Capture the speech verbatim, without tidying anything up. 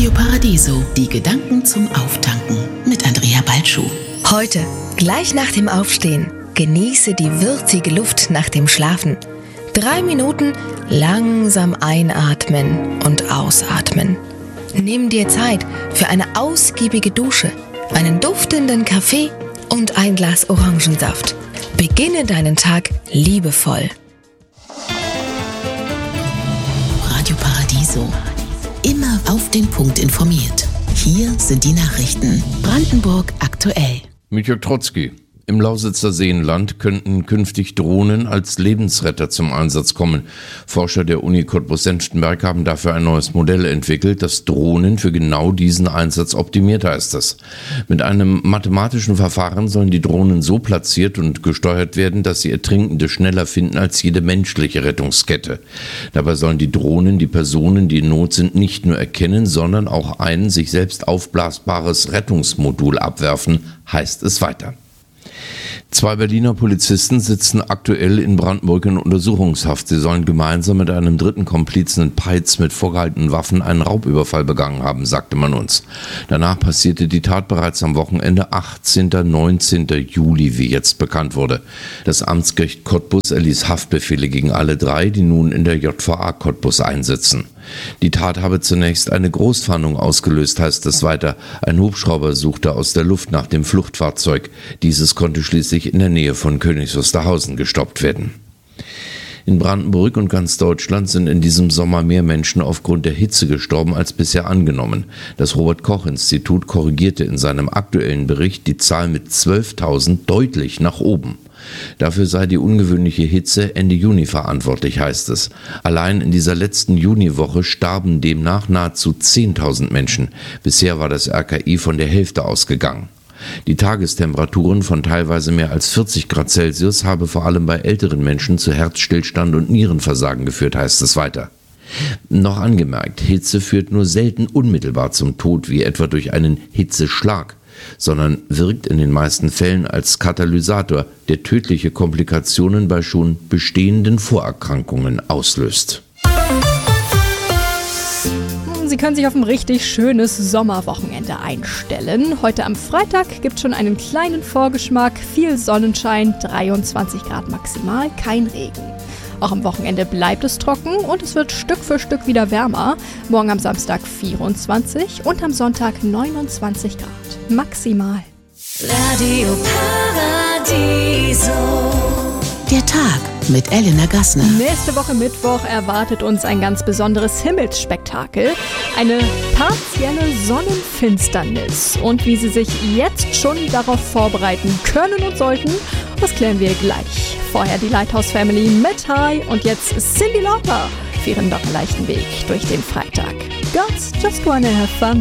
Radio Paradiso, die Gedanken zum Auftanken mit Andrea Balschuh. Heute, gleich nach dem Aufstehen, genieße die würzige Luft nach dem Schlafen. Drei Minuten langsam einatmen und ausatmen. Nimm dir Zeit für eine ausgiebige Dusche, einen duftenden Kaffee und ein Glas Orangensaft. Beginne deinen Tag liebevoll. Radio Paradiso. Immer auf den Punkt informiert. Hier sind die Nachrichten. Brandenburg aktuell. Mit Jörg Trotzki. Im Lausitzer Seenland könnten künftig Drohnen als Lebensretter zum Einsatz kommen. Forscher der Uni Cottbus-Senftenberg haben dafür ein neues Modell entwickelt, das Drohnen für genau diesen Einsatz optimiert, heißt es. Mit einem mathematischen Verfahren sollen die Drohnen so platziert und gesteuert werden, dass sie Ertrinkende schneller finden als jede menschliche Rettungskette. Dabei sollen die Drohnen die Personen, die in Not sind, nicht nur erkennen, sondern auch ein sich selbst aufblasbares Rettungsmodul abwerfen, heißt es weiter. Zwei Berliner Polizisten sitzen aktuell in Brandenburg in Untersuchungshaft. Sie sollen gemeinsam mit einem dritten Komplizen in Peitz mit vorgehaltenen Waffen einen Raubüberfall begangen haben, sagte man uns. Danach passierte die Tat bereits am Wochenende achtzehnten und neunzehnten Juli, wie jetzt bekannt wurde. Das Amtsgericht Cottbus erließ Haftbefehle gegen alle drei, die nun in der J V A Cottbus einsitzen. Die Tat habe zunächst eine Großfahndung ausgelöst, heißt es weiter. Ein Hubschrauber suchte aus der Luft nach dem Fluchtfahrzeug. Dieses konnte schließlich in der Nähe von Königs Wusterhausen gestoppt werden. In Brandenburg und ganz Deutschland sind in diesem Sommer mehr Menschen aufgrund der Hitze gestorben als bisher angenommen. Das Robert-Koch-Institut korrigierte in seinem aktuellen Bericht die Zahl mit zwölftausend deutlich nach oben. Dafür sei die ungewöhnliche Hitze Ende Juni verantwortlich, heißt es. Allein in dieser letzten Juniwoche starben demnach nahezu zehntausend Menschen. Bisher war das R K I von der Hälfte ausgegangen. Die Tagestemperaturen von teilweise mehr als vierzig Grad Celsius habe vor allem bei älteren Menschen zu Herzstillstand und Nierenversagen geführt, heißt es weiter. Noch angemerkt, Hitze führt nur selten unmittelbar zum Tod, wie etwa durch einen Hitzeschlag, sondern wirkt in den meisten Fällen als Katalysator, der tödliche Komplikationen bei schon bestehenden Vorerkrankungen auslöst. Sie können sich auf ein richtig schönes Sommerwochenende einstellen. Heute am Freitag gibt es schon einen kleinen Vorgeschmack, viel Sonnenschein, dreiundzwanzig Grad maximal, kein Regen. Auch am Wochenende bleibt es trocken und es wird Stück für Stück wieder wärmer. Morgen am Samstag vierundzwanzig und am Sonntag neunundzwanzig Grad maximal. Radio Paradiso. Der Tag mit Elena Gassner. Nächste Woche Mittwoch erwartet uns ein ganz besonderes Himmelsspektakel. Eine partielle Sonnenfinsternis. Und wie Sie sich jetzt schon darauf vorbereiten können und sollten, das klären wir gleich. Vorher die Lighthouse Family mit Hi und jetzt Cyndi Lauper für ihren lockerleichten Weg durch den Freitag. Girls just wanna have fun.